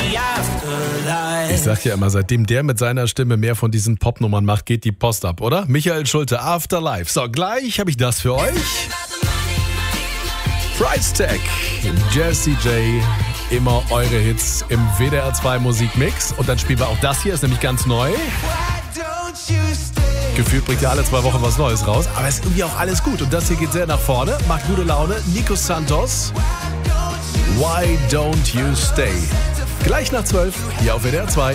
Ich sag ja immer, seitdem der mit seiner Stimme mehr von diesen Popnummern macht, geht die Post ab, oder? Michael Schulte, Afterlife. So, gleich habe ich das für euch. Price Tag, Jessie J, immer eure Hits im WDR 2 Musikmix. Und dann spielen wir auch das hier, ist nämlich ganz neu. Gefühlt bringt ja alle 2 Wochen was Neues raus, aber ist irgendwie auch alles gut. Und das hier geht sehr nach vorne, macht gute Laune. Nico Santos, Why Don't You Stay? Gleich nach 12, hier auf WDR 2.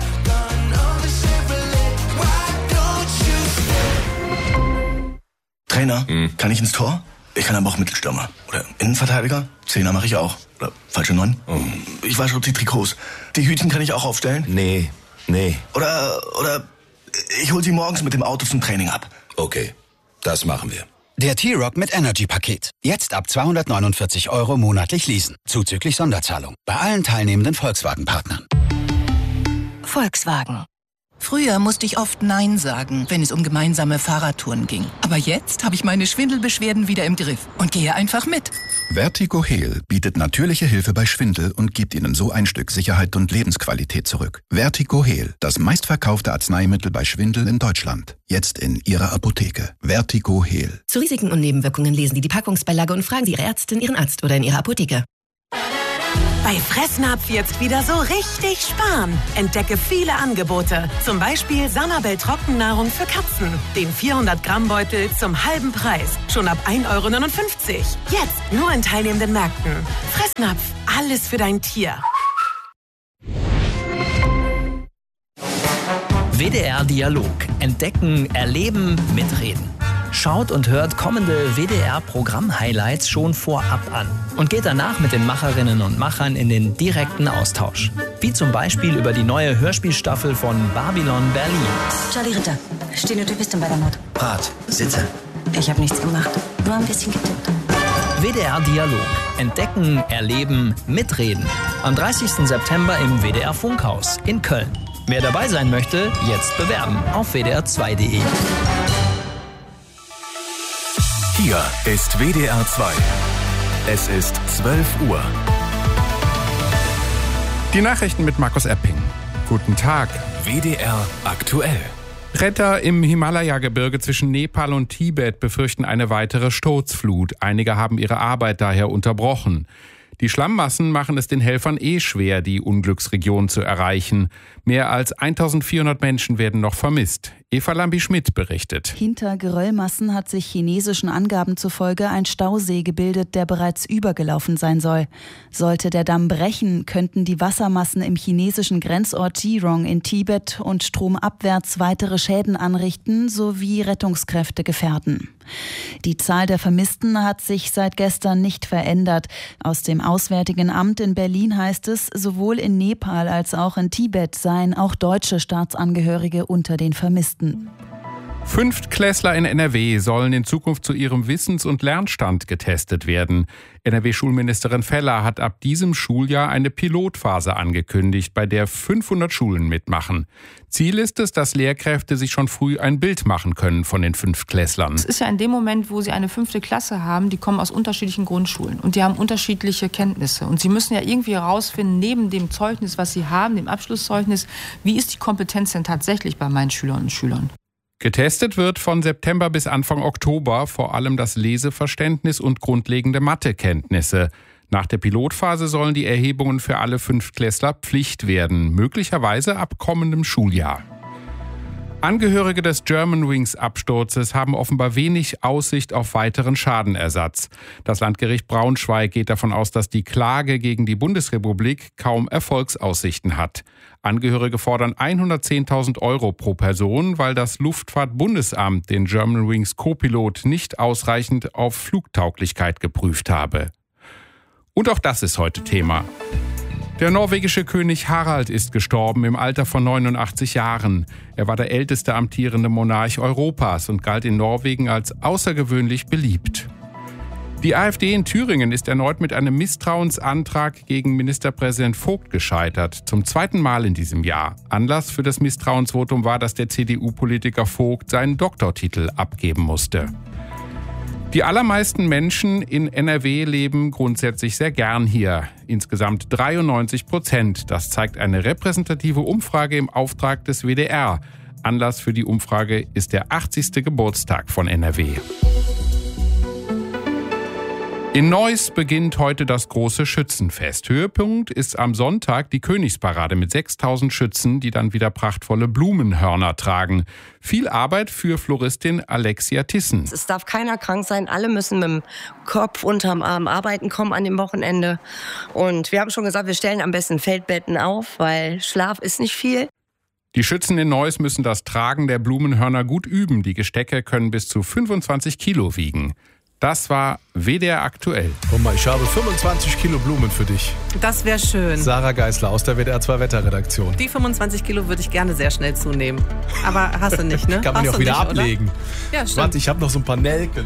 Trainer, kann ich ins Tor? Ich kann aber auch Mittelstürmer. Oder Innenverteidiger? Zehner mache ich auch. Oder falsche 9? Ich wasche die Trikots. Die Hütchen kann ich auch aufstellen? Nee. Oder ich hol sie morgens mit dem Auto zum Training ab. Okay, das machen wir. Der T-Roc mit Energy-Paket. Jetzt ab 249 € monatlich leasen. Zuzüglich Sonderzahlung. Bei allen teilnehmenden Volkswagen-Partnern. Volkswagen. Früher musste ich oft Nein sagen, wenn es um gemeinsame Fahrradtouren ging. Aber jetzt habe ich meine Schwindelbeschwerden wieder im Griff und gehe einfach mit. Vertigo Heal bietet natürliche Hilfe bei Schwindel und gibt Ihnen so ein Stück Sicherheit und Lebensqualität zurück. Vertigo Heal, das meistverkaufte Arzneimittel bei Schwindel in Deutschland. Jetzt in Ihrer Apotheke. Vertigo Heal. Zu Risiken und Nebenwirkungen lesen Sie die Packungsbeilage und fragen Sie Ihre Ärztin, Ihren Arzt oder in Ihrer Apotheke. Bei Fressnapf jetzt wieder so richtig sparen. Entdecke viele Angebote. Zum Beispiel Sanabel Trockennahrung für Katzen. Den 400-Gramm-Beutel zum halben Preis. Schon ab 1,59 €. Jetzt nur in teilnehmenden Märkten. Fressnapf, alles für dein Tier. WDR Dialog. Entdecken, erleben, mitreden. Schaut und hört kommende WDR-Programm-Highlights schon vorab an und geht danach mit den Macherinnen und Machern in den direkten Austausch. Wie zum Beispiel über die neue Hörspielstaffel von Babylon Berlin. Charlie Ritter, Stenotypistin bei der Mord. Brat, sitze. Ich habe nichts gemacht, nur ein bisschen getippt. WDR Dialog. Entdecken, erleben, mitreden. Am 30. September im WDR Funkhaus in Köln. Wer dabei sein möchte, jetzt bewerben auf wdr2.de. Hier ist WDR 2. Es ist 12 Uhr. Die Nachrichten mit Markus Epping. Guten Tag. WDR aktuell. Retter im Himalaya-Gebirge zwischen Nepal und Tibet befürchten eine weitere Sturzflut. Einige haben ihre Arbeit daher unterbrochen. Die Schlammmassen machen es den Helfern schwer, die Unglücksregion zu erreichen. Mehr als 1400 Menschen werden noch vermisst. Eva Lambi-Schmidt berichtet. Hinter Geröllmassen hat sich chinesischen Angaben zufolge ein Stausee gebildet, der bereits übergelaufen sein soll. Sollte der Damm brechen, könnten die Wassermassen im chinesischen Grenzort Jirong in Tibet und stromabwärts weitere Schäden anrichten sowie Rettungskräfte gefährden. Die Zahl der Vermissten hat sich seit gestern nicht verändert. Aus dem Auswärtigen Amt in Berlin heißt es, sowohl in Nepal als auch in Tibet seien auch deutsche Staatsangehörige unter den Vermissten. Fünftklässler in NRW sollen in Zukunft zu ihrem Wissens- und Lernstand getestet werden. NRW-Schulministerin Feller hat ab diesem Schuljahr eine Pilotphase angekündigt, bei der 500 Schulen mitmachen. Ziel ist es, dass Lehrkräfte sich schon früh ein Bild machen können von den Fünftklässlern. Es ist ja in dem Moment, wo sie eine 5. Klasse haben, die kommen aus unterschiedlichen Grundschulen und die haben unterschiedliche Kenntnisse. Und sie müssen ja irgendwie herausfinden, neben dem Zeugnis, was sie haben, dem Abschlusszeugnis, wie ist die Kompetenz denn tatsächlich bei meinen Schülerinnen und Schülern? Getestet wird von September bis Anfang Oktober vor allem das Leseverständnis und grundlegende Mathekenntnisse. Nach der Pilotphase sollen die Erhebungen für alle Fünftklässler Pflicht werden, möglicherweise ab kommendem Schuljahr. Angehörige des Germanwings-Absturzes haben offenbar wenig Aussicht auf weiteren Schadenersatz. Das Landgericht Braunschweig geht davon aus, dass die Klage gegen die Bundesrepublik kaum Erfolgsaussichten hat. Angehörige fordern 110.000 € pro Person, weil das Luftfahrtbundesamt den Germanwings Co-Pilot nicht ausreichend auf Flugtauglichkeit geprüft habe. Und auch das ist heute Thema. Der norwegische König Harald ist gestorben im Alter von 89 Jahren. Er war der älteste amtierende Monarch Europas und galt in Norwegen als außergewöhnlich beliebt. Die AfD in Thüringen ist erneut mit einem Misstrauensantrag gegen Ministerpräsident Vogt gescheitert. Zum 2. Mal in diesem Jahr. Anlass für das Misstrauensvotum war, dass der CDU-Politiker Vogt seinen Doktortitel abgeben musste. Die allermeisten Menschen in NRW leben grundsätzlich sehr gern hier. Insgesamt 93%. Das zeigt eine repräsentative Umfrage im Auftrag des WDR. Anlass für die Umfrage ist der 80. Geburtstag von NRW. In Neuss beginnt heute das große Schützenfest. Höhepunkt ist am Sonntag die Königsparade mit 6000 Schützen, die dann wieder prachtvolle Blumenhörner tragen. Viel Arbeit für Floristin Alexia Thyssen. Es darf keiner krank sein, alle müssen mit dem Kopf unterm Arm arbeiten kommen an dem Wochenende. Und wir haben schon gesagt, wir stellen am besten Feldbetten auf, weil Schlaf ist nicht viel. Die Schützen in Neuss müssen das Tragen der Blumenhörner gut üben. Die Gestecke können bis zu 25 Kilo wiegen. Das war WDR aktuell. Guck mal, ich habe 25 Kilo Blumen für dich. Das wäre schön. Sarah Geisler aus der WDR 2 Wetterredaktion. Die 25 Kilo würde ich gerne sehr schnell zunehmen. Aber hast du nicht, ne? Kann man ja auch wieder nicht, ablegen. Oder? Ja, stimmt. Warte, ich habe noch so ein paar Nelken.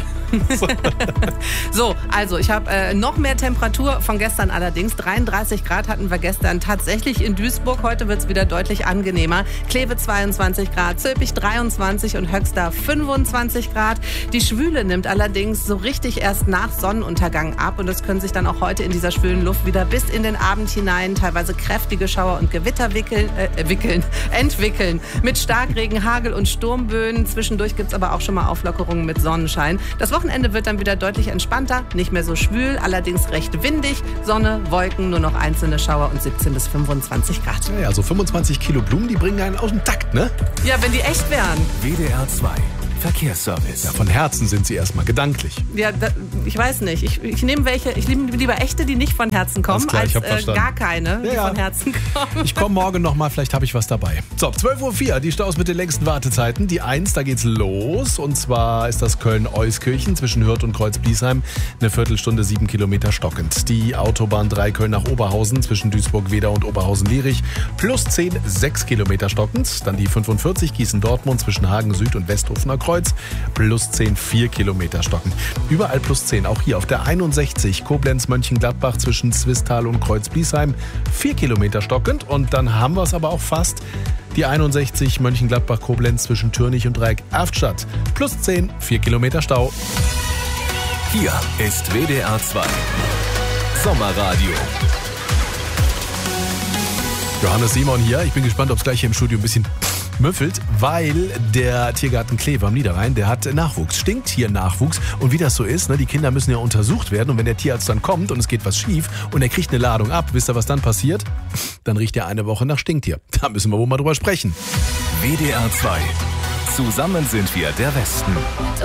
So, also ich habe noch mehr Temperatur von gestern allerdings. 33 Grad hatten wir gestern tatsächlich in Duisburg. Heute wird es wieder deutlich angenehmer. Kleve 22 Grad, Zülpich 23 und Höxter 25 Grad. Die Schwüle nimmt allerdings so richtig erst nach Sonnenuntergang ab. Und das können sich dann auch heute in dieser schwülen Luft wieder bis in den Abend hinein teilweise kräftige Schauer und Gewitter entwickeln. Mit Starkregen, Hagel und Sturmböen. Zwischendurch gibt es aber auch schon mal Auflockerungen mit Sonnenschein. Das Wochenende wird dann wieder deutlich entspannter, nicht mehr so schwül, allerdings recht windig. Sonne, Wolken, nur noch einzelne Schauer und 17 bis 25 Grad. Ja, so 25 Kilo Blumen, die bringen einen aus dem Takt, ne? Ja, wenn die echt wären. WDR 2 Verkehrsservice. Ja, von Herzen sind sie erstmal gedanklich. Ja, ich weiß nicht. Ich nehme welche. Ich nehme lieber echte, die nicht von Herzen kommen, klar, als gar keine, die von Herzen kommen. Ich komme morgen nochmal, vielleicht habe ich was dabei. So, 12.04 Uhr, die Staus mit den längsten Wartezeiten. Die 1, da geht's los. Und zwar ist das Köln-Euskirchen zwischen Hürth und Kreuz-Bliesheim. Eine Viertelstunde, 7 Kilometer stockend. Die Autobahn 3 Köln nach Oberhausen zwischen Duisburg-Wedau und Oberhausen-Lierich. Plus 10, 6 Kilometer stockend. Dann die 45 Gießen-Dortmund zwischen Hagen Süd und Westhofener Kreuz. Plus 10, 4 Kilometer stocken. Überall plus 10, auch hier auf der 61 Koblenz-Mönchengladbach zwischen Zwistal und Kreuz-Bliesheim. 4 Kilometer stockend und dann haben wir es aber auch fast. Die 61 Mönchengladbach-Koblenz zwischen Türnich und Dreieck Erftstadt. Plus 10, 4 Kilometer Stau. Hier ist WDR 2 Sommerradio. Johannes Simon hier. Ich bin gespannt, ob es gleich hier im Studio ein bisschen müffelt, weil der Tiergarten Kleve am Niederrhein, der hat Nachwuchs, Stinktier-Nachwuchs. Und wie das so ist, ne, die Kinder müssen ja untersucht werden. Und wenn der Tierarzt dann kommt und es geht was schief und er kriegt eine Ladung ab, wisst ihr, was dann passiert? Dann riecht er eine Woche nach Stinktier. Da müssen wir wohl mal drüber sprechen. WDR 2. Zusammen sind wir der Westen.